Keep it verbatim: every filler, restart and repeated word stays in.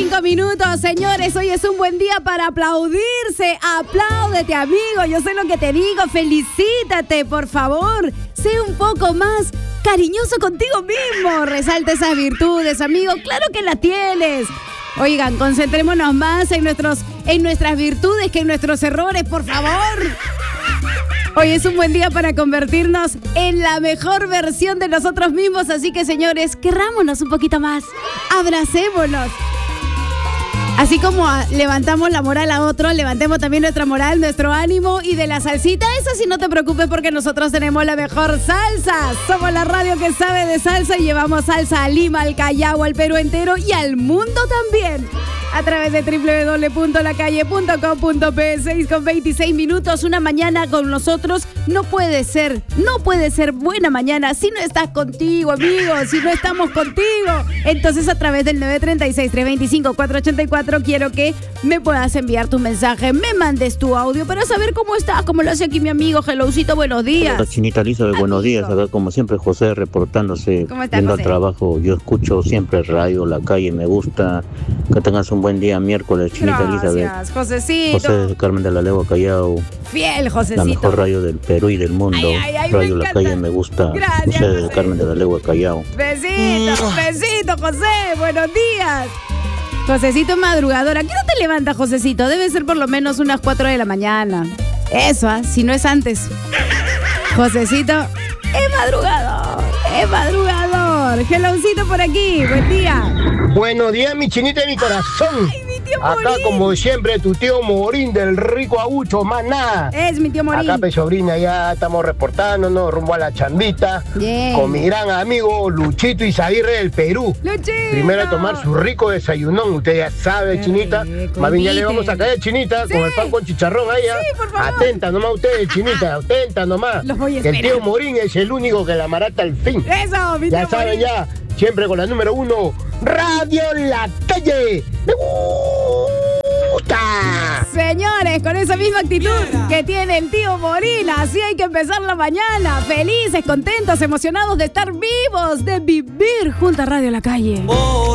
cinco minutos, señores. Hoy es un buen día para aplaudirse. Apláudete, amigo. Yo sé lo que te digo. Felicítate, por favor. Sé un poco más cariñoso contigo mismo. Resalta esas virtudes, amigo. Claro que la tienes. Oigan, concentrémonos más en nuestros, en nuestras virtudes que en nuestros errores, por favor. Hoy es un buen día para convertirnos en la mejor versión de nosotros mismos. Así que, señores, querrámonos un poquito más. Abracémonos. Así como levantamos la moral a otro, levantemos también nuestra moral, nuestro ánimo. Y de la salsita, eso sí, no te preocupes porque nosotros tenemos la mejor salsa. Somos la radio que sabe de salsa y llevamos salsa a Lima, al Callao, al Perú entero y al mundo también. A través de doble u doble u doble u punto la calle punto com punto pe. seis con veintiséis minutos, una mañana con nosotros. No puede ser, no puede ser buena mañana si no estás contigo, amigo, si no estamos contigo. Entonces, a través del nueve tres seis, tres dos cinco, cuatro ocho cuatro, quiero que me puedas enviar tu mensaje, me mandes tu audio para saber cómo está, como lo hace aquí mi amigo. Hellocito, buenos días. Hola, Chinita Lisa, de buenos días. Acá, como siempre, José reportándose, ¿Cómo está, yendo José? al trabajo. Yo escucho siempre radio, la calle, me gusta. Que tengas un buen día miércoles, Chinita Lisa. Gracias, Josecito. José de Carmen de la Legua, Callao. Fiel, La Josecito. mejor radio del Perú y del mundo. Ay, ay, ay, radio me La encanta. Calle me gusta. Gracias, José de José. Carmen de la Legua, Callao. Besito, besito, José. Buenos días. Josecito es madrugador. ¿A qué hora te levantas, Josecito? Debe ser por lo menos unas cuatro de la mañana. Eso, ¿ah? Si no es antes. Josecito es madrugador. Es madrugador. Hellocito por aquí. Buen día. Buenos días, mi chinita de mi corazón. Ay, mi tío Acá, Morín. como siempre, tu tío Morín del rico Agucho, más nada. Es mi tío Morín. Acá, pe sobrina, ya estamos reportándonos rumbo a la chambita. Bien. Con mi gran amigo Luchito Izaguirre del Perú. Luchito. Primero a tomar su rico desayunón, usted ya sabe, Qué chinita. rico, Más bien ya le inviten. vamos a caer, chinita, Sí. con el pan con chicharrón ahí. ¿ah? Sí, por favor. Atenta nomás ustedes, chinita, atenta nomás. Los voy a Que el esperar. tío Morín es el único que la marata al fin. Eso, mi Ya tío saben, Morín. ya, siempre con la número uno, Radio La Calle. ¡Me gusta! Señores, con esa misma actitud que tiene el tío Morín, así hay que empezar la mañana. Felices, contentos, emocionados de estar vivos, de vivir junto a Radio La Calle.